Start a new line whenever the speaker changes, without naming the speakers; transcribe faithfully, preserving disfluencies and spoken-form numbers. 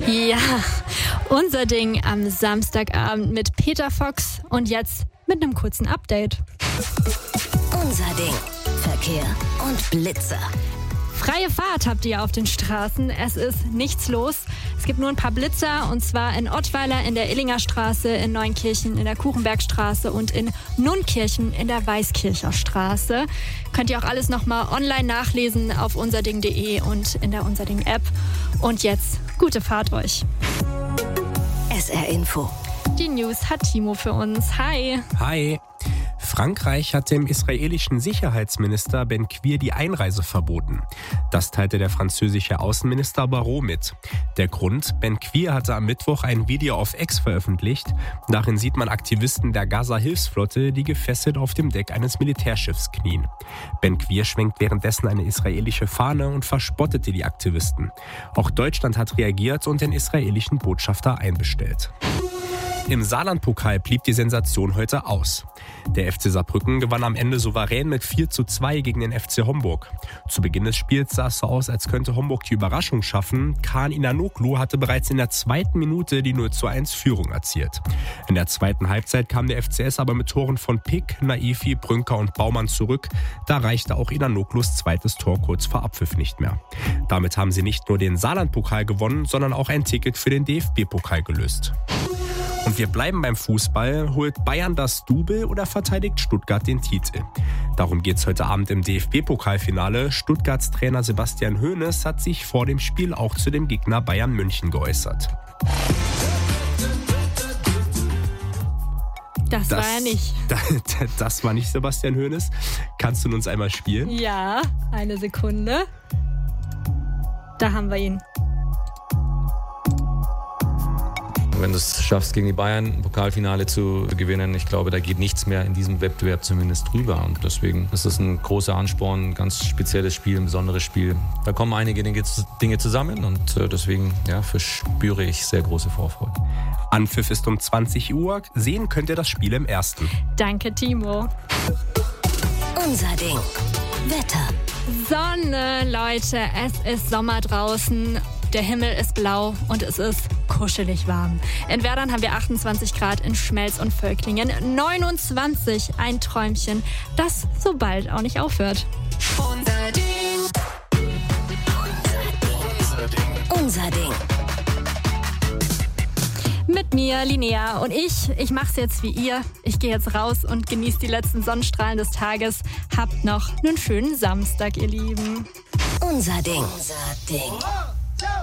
Ja, unser Ding am Samstagabend mit Peter Fox und jetzt mit einem kurzen Update.
Unser Ding. Verkehr und Blitzer.
Freie Fahrt habt ihr auf den Straßen. Es ist nichts los. Es gibt nur ein paar Blitzer und zwar in Ottweiler in der Illinger Straße, in Neunkirchen in der Kuchenbergstraße und in Nunkirchen in der Weißkircher Straße. Könnt ihr auch alles nochmal online nachlesen auf unserding punkt de und in der Unserding-App. Und jetzt gute Fahrt euch.
S R Info.
Die News hat Timo für uns. Hi.
Hi. Frankreich hat dem israelischen Sicherheitsminister Ben Gvir die Einreise verboten. Das teilte der französische Außenminister Barrot mit. Der Grund: Ben Gvir hatte am Mittwoch ein Video auf X veröffentlicht. Darin sieht man Aktivisten der Gaza-Hilfsflotte, die gefesselt auf dem Deck eines Militärschiffs knien. Ben Gvir schwenkt währenddessen eine israelische Fahne und verspottete die Aktivisten. Auch Deutschland hat reagiert und den israelischen Botschafter einbestellt. Im Saarland-Pokal blieb die Sensation heute aus. Der F C Saarbrücken gewann am Ende souverän mit vier zu zwei gegen den F C Homburg. Zu Beginn des Spiels sah es so aus, als könnte Homburg die Überraschung schaffen. Kaan Inanoglu hatte bereits in der zweiten Minute die null zu eins Führung erzielt. In der zweiten Halbzeit kam der F C S aber mit Toren von Pick, Naifi, Brünker und Baumann zurück. Da reichte auch Inanoglus zweites Tor kurz vor Abpfiff nicht mehr. Damit haben sie nicht nur den Saarland-Pokal gewonnen, sondern auch ein Ticket für den D F B-Pokal gelöst. Und wir bleiben beim Fußball. Holt Bayern das Double oder verteidigt Stuttgart den Titel? Darum geht's heute Abend im D F B-Pokalfinale. Stuttgarts Trainer Sebastian Hoeneß hat sich vor dem Spiel auch zu dem Gegner Bayern München geäußert.
Das, das war ja nicht.
Das, das war nicht Sebastian Hoeneß. Kannst du uns einmal spielen?
Ja, eine Sekunde. Da haben wir ihn.
Wenn du es schaffst, gegen die Bayern ein Pokalfinale zu gewinnen, ich glaube, da geht nichts mehr in diesem Wettbewerb zumindest drüber. Und deswegen ist es ein großer Ansporn, ein ganz spezielles Spiel, ein besonderes Spiel. Da kommen einige Dinge zusammen und deswegen ja, verspüre ich sehr große Vorfreude.
Anpfiff ist um zwanzig Uhr. Sehen könnt ihr das Spiel im Ersten.
Danke, Timo.
Unser Ding. Wetter.
Sonne, Leute, es ist Sommer draußen. Der Himmel ist blau und es ist kuschelig warm. In Werdern haben wir achtundzwanzig Grad, in Schmelz und Völklingen neunundzwanzig. Ein Träumchen, das so bald auch nicht aufhört.
Unser Ding. Unser Ding. Unser Ding.
Mit mir, Linnea, und ich, ich mach's jetzt wie ihr. Ich gehe jetzt raus und genieße die letzten Sonnenstrahlen des Tages. Habt noch einen schönen Samstag, ihr Lieben.
Unser Ding. Unser Ding.